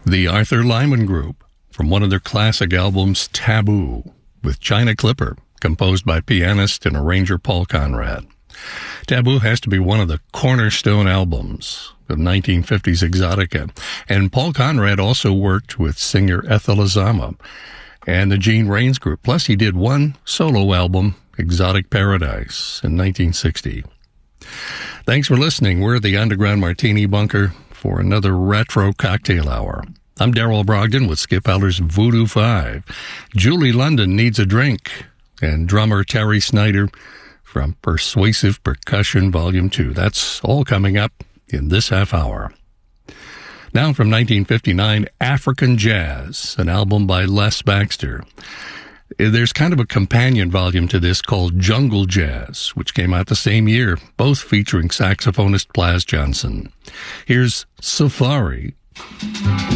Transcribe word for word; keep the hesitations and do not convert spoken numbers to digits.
The Arthur Lyman Group, from one of their classic albums, Taboo, with China Clipper, composed by pianist and arranger Paul Conrad. Taboo has to be one of the cornerstone albums of nineteen fifties Exotica, and Paul Conrad also worked with singer Ethel Azama and the Gene Rains Group. Plus, he did one solo album, Exotic Paradise, in nineteen sixty. Thanks for listening. We're the Underground Martini Bunker for another retro cocktail hour. I'm Darrell Brogdon with Skip Heller's Voodoo Five. Julie London needs a drink, and drummer Terry Snyder from Persuasive Percussion Volume two. That's all coming up in this half hour. Now from nineteen fifty-nine, African Jazz, an album by Les Baxter. There's kind of a companion volume to this called Jungle Jazz, which came out the same year, both featuring saxophonist Plas Johnson. Here's Safari.